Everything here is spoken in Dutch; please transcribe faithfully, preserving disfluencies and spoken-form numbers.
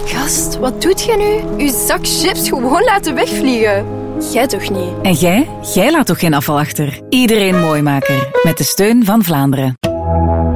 Gast, wat doet je nu? Uw zak chips gewoon laten wegvliegen. Jij toch niet? En jij? Jij laat toch geen afval achter? Iedereen Mooimaker. Met de steun van Vlaanderen.